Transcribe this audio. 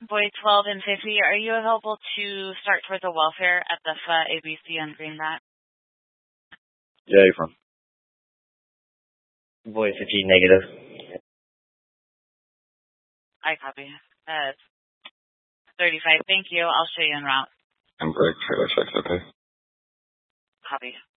Boy 12 and 50, are you available to start towards the welfare at the ABC on Greenback? Yeah, you're from. Boy 15 negative. I copy. 35, thank you. I'll show you en route. I'm break. Okay. Copy.